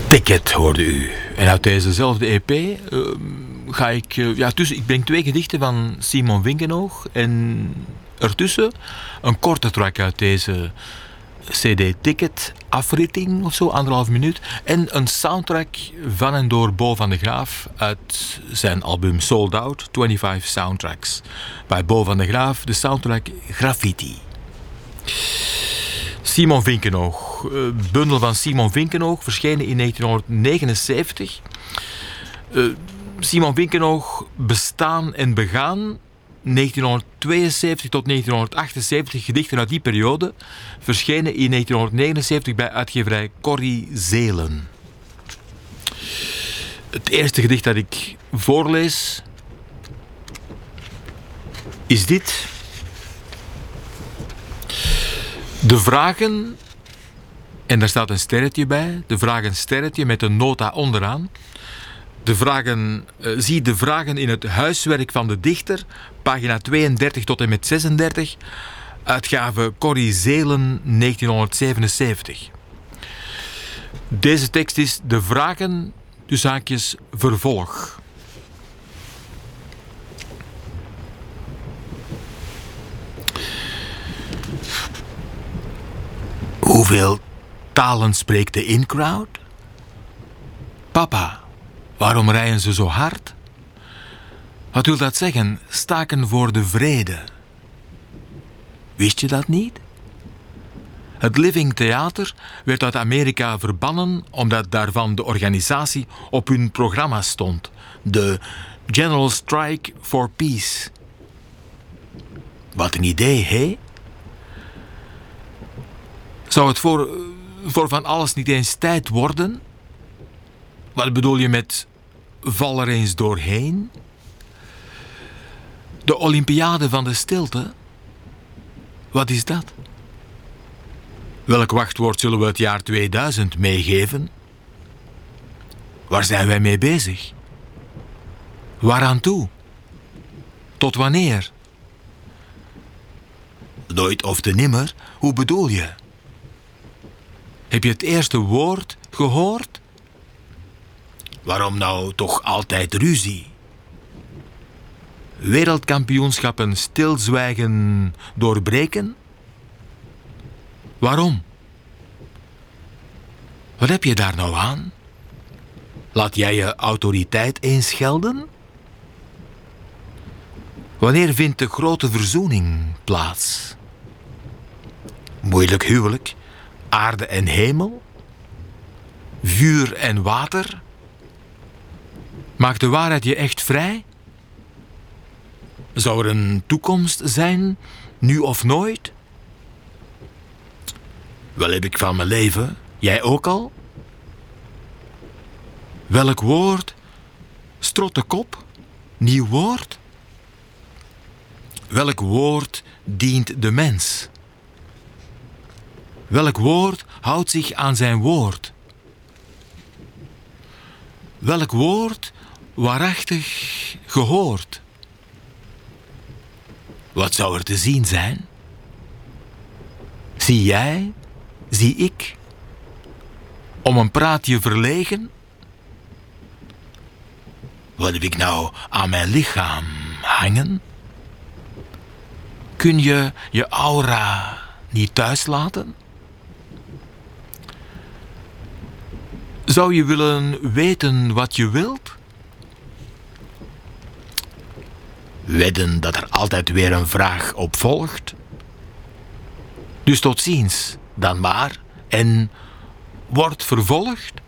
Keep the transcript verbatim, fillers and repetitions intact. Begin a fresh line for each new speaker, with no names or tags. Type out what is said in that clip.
Ticket hoorde u. En uit dezezelfde E P uh, ga ik... Uh, ja, tussen, ik breng twee gedichten van Simon Winkenoog. En ertussen een korte track uit deze C D Ticket. Afritting of zo, anderhalf minuut. En een soundtrack van en door Bo van de Graaf uit zijn album Sold Out, vijfentwintig Soundtracks. Bij Bo van de Graaf de soundtrack Graffiti. Simon Winkenoog, uh, bundel van Simon Winkenoog, verschenen in negentienhonderdnegenenzeventig. Uh, Simon Winkenoog, bestaan en begaan, negentienhonderdtweeënzeventig tot negentienhonderdachtenzeventig, gedichten uit die periode, verschenen in negentienhonderdnegenenzeventig bij uitgeverij Corrie Zelen. Het eerste gedicht dat ik voorlees is dit. De vragen, en daar staat een sterretje bij, de vragen sterretje met een nota onderaan. De vragen, uh, zie de vragen in het huiswerk van de dichter, pagina tweeëndertig tot en met zesendertig, uitgave Corrie Zelen, negentienhonderdzevenenzeventig. Deze tekst is de vragen, dus haakjes, vervolg. Hoeveel talen spreekt de in-crowd? Papa, waarom rijden ze zo hard? Wat wil dat zeggen? Staken voor de vrede. Wist je dat niet? Het Living Theater werd uit Amerika verbannen omdat daarvan de organisatie op hun programma stond. De General Strike for Peace. Wat een idee, hé? Zou het voor, voor van alles niet eens tijd worden? Wat bedoel je met val er eens doorheen? De Olympiade van de stilte? Wat is dat? Welk wachtwoord zullen we het jaar tweeduizend meegeven? Waar zijn wij mee bezig? Waaraan toe? Tot wanneer? Nooit of te nimmer, hoe bedoel je? Heb je het eerste woord gehoord? Waarom nou toch altijd ruzie? Wereldkampioenschappen stilzwijgen doorbreken? Waarom? Wat heb je daar nou aan? Laat jij je autoriteit eens gelden? Wanneer vindt de grote verzoening plaats? Moeilijk huwelijk? Aarde en hemel? Vuur en water? Maakt de waarheid je echt vrij? Zou er een toekomst zijn, nu of nooit? Wel heb ik van mijn leven, jij ook al? Welk woord? Strot de kop? Nieuw woord? Welk woord dient de mens? Welk woord houdt zich aan zijn woord? Welk woord waarachtig gehoord? Wat zou er te zien zijn? Zie jij, zie ik, om een praatje verlegen? Wat heb ik nou aan mijn lichaam hangen? Kun je je aura niet thuis laten? Zou je willen weten wat je wilt? Wedden dat er altijd weer een vraag op volgt? Dus tot ziens, dan maar, en word vervolgd?